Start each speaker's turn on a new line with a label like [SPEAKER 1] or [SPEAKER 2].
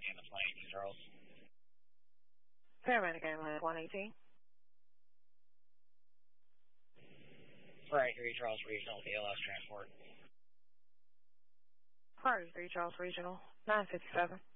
[SPEAKER 1] in the plane, Charles.
[SPEAKER 2] Paramedic ambulance 118.
[SPEAKER 1] Right, 3 Charles Regional with ALS transport.
[SPEAKER 2] Priority 3 Charles Regional, 957.